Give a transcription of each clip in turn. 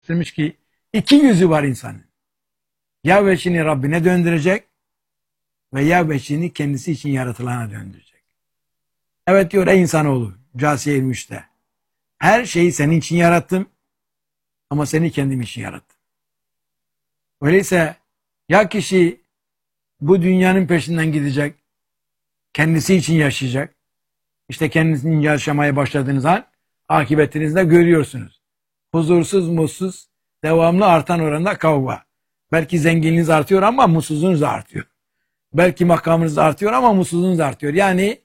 Demiş ki iki yüzü var insanın. Ya veçini Rabbine döndürecek ve ya veçini kendisi için yaratılana döndürecek. Evet diyor ey insanoğlu Câsiye 23'te. Her şeyi senin için yarattım ama seni kendim için yarattım. Öyleyse ya kişi bu dünyanın peşinden gidecek, kendisi için yaşayacak. İşte kendisinin yaşamaya başladığınız an akıbetinizde görüyorsunuz. Huzursuz, mutsuz, devamlı artan oranda kavga. Belki zenginliğiniz artıyor ama mutsuzluğunuz da artıyor. Belki makamınız artıyor ama mutsuzluğunuz artıyor. Yani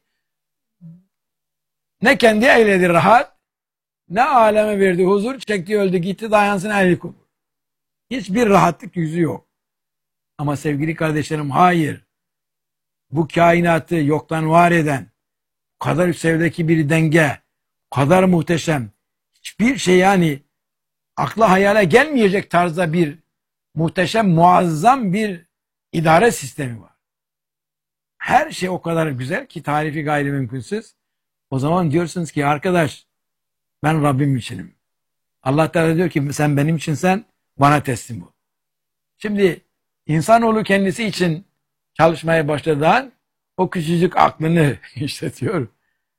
ne kendi eyledi rahat, ne aleme verdi huzur, çekti öldü gitti dayansın ehli kubur. Hiçbir rahatlık yüzü yok. Ama sevgili kardeşlerim hayır. Bu kainatı yoktan var eden, bu kadar sevdeki bir denge, bu kadar muhteşem, hiçbir şey yani akla hayale gelmeyecek tarzda bir muhteşem, muazzam bir idare sistemi var. Her şey o kadar güzel ki tarifi gayri mümkünsüz. O zaman diyorsunuz ki arkadaş ben Rabbim içinim. Allah Teala diyor ki sen benim içinsen bana teslim ol. Şimdi insanoğlu kendisi için çalışmaya başladığı an o küçücük aklını işletiyor.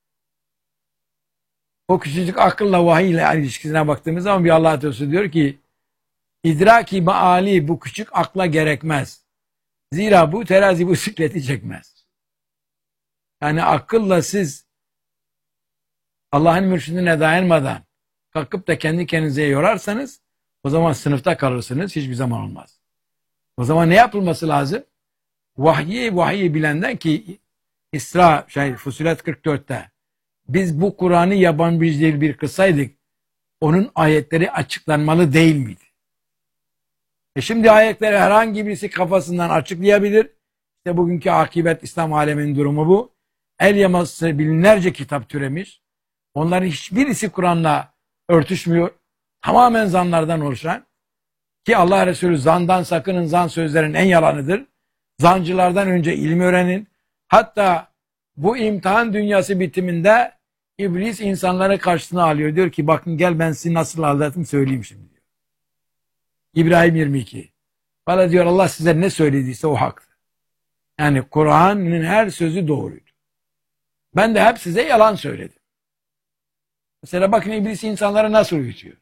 O küçücük akılla vahiy ile ilişkisine baktığımız zaman bir Allah Teala diyor ki idraki maali bu küçük akla gerekmez. Zira bu terazi bu sikleti çekmez. Yani akılla siz Allah'ın mürşidine dayanmadan kalkıp da kendi kendinize yorarsanız o zaman sınıfta kalırsınız. Hiçbir zaman olmaz. O zaman ne yapılması lazım? Vahiy bilenden ki Fussilet 44'te biz bu Kur'an'ı yabancı bir kılsaydık onun ayetleri açıklanmalı değil miydi? Şimdi ayetleri herhangi birisi kafasından açıklayabilir. İşte bugünkü akibet İslam aleminin durumu bu. El yaması binlerce kitap türemiş. Onların hiçbirisi Kur'an'la örtüşmüyor. Tamamen zanlardan oluşan. Ki Allah Resulü zandan sakının, zan sözlerin en yalanıdır. Zancılardan önce ilmi öğrenin. Hatta bu imtihan dünyası bitiminde iblis insanları karşısına alıyor. Diyor ki bakın gel ben sizi nasıl aldattım söyleyeyim şimdi diyor. İbrahim 22. Bana diyor Allah size ne söylediyse o haktır. Yani Kur'an'ın her sözü doğruydu. Ben de hep size yalan söyledim. Mesela bakın iblis insanları nasıl uyutuyor.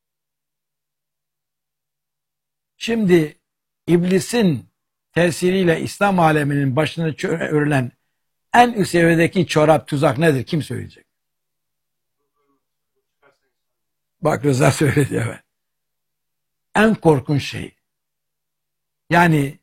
Şimdi iblisin tesiriyle İslam aleminin başına örülen en üst seviyedeki çorap tuzak nedir? Kim söyleyecek? Bak Rıza söyledi evet. En korkunç şey. Yani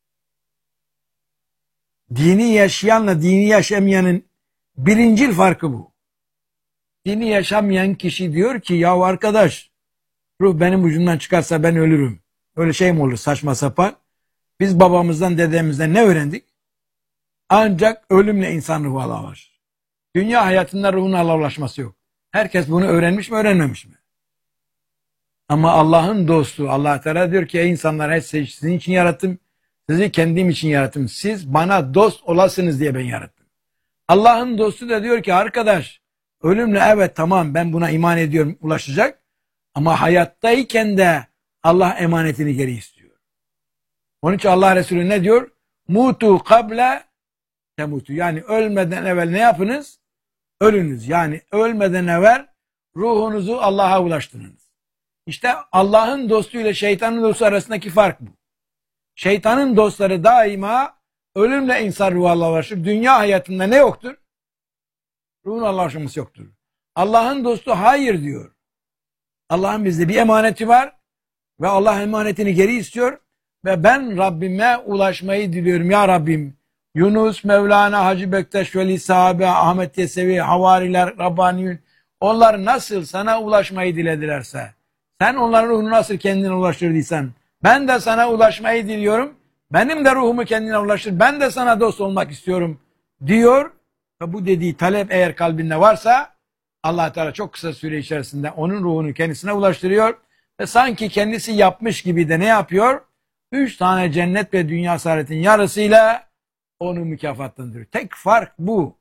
dini yaşayanla dini yaşamayanın birincil farkı bu. Dini yaşamayan kişi diyor ki ya arkadaş ruh benim ucumdan çıkarsa ben ölürüm. Öyle şey mi olur saçma sapan? Biz babamızdan dedemizden ne öğrendik? Ancak ölümle insan ruhu Allah'a ulaşır. Dünya hayatında ruhun Allah'a ulaşması yok. Herkes bunu öğrenmiş mi öğrenmemiş mi? Ama Allah'ın dostu Allah Teala diyor ki ey insanlar sizin için yarattım. Sizi kendim için yarattım. Siz bana dost olasınız diye ben yarattım. Allah'ın dostu da diyor ki arkadaş ölümle evet tamam ben buna iman ediyorum ulaşacak. Ama hayattayken de Allah emanetini geri istiyor. Onun için Allah Resulü ne diyor? Mutu kable temutu. Yani ölmeden evvel ne yapınız? Ölünüz. Yani ölmeden evvel ruhunuzu Allah'a ulaştırınız. İşte Allah'ın dostu ile şeytanın dostu arasındaki fark bu. Şeytanın dostları daima ölümle insan ruhu Allah'a ulaşır. Dünya hayatında ne yoktur? Ruhun Allah'a ulaşması yoktur. Allah'ın dostu hayır diyor. Allah'ın bizde bir emaneti var ve Allah emanetini geri istiyor ve ben Rabbime ulaşmayı diliyorum. Ya Rabbim Yunus, Mevlana, Hacı Bektaş, Veli, Sahabe, Ahmet Yesevi, Havariler, Rabbaniyün onlar nasıl sana ulaşmayı diledilerse sen onların ruhunu nasıl kendine ulaştırdıysan ben de sana ulaşmayı diliyorum. Benim de ruhumu kendine ulaştır. Ben de sana dost olmak istiyorum diyor. Ve bu dediği talep eğer kalbinde varsa Allah Teala çok kısa süre içerisinde onun ruhunu kendisine ulaştırıyor. Ve sanki kendisi yapmış gibi de ne yapıyor? 3 tane cennet ve dünya saadetin yarısıyla onu mükafatlandırıyor. Tek fark bu.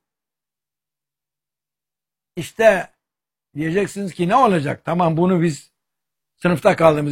İşte diyeceksiniz ki ne olacak? Tamam bunu biz sınıfta kaldığımız